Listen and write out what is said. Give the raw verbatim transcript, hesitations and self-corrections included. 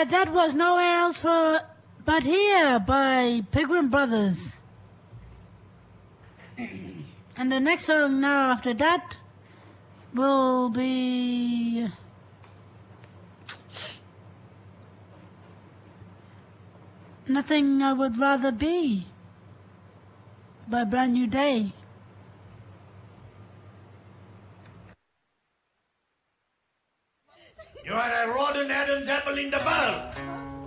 Yeah, that was nowhere else for but here by Pilgrim Brothers. And the next song now after that will be Nothing I Would Rather Be by Brand New Day. You are a Rodden Adams apple in the barrel.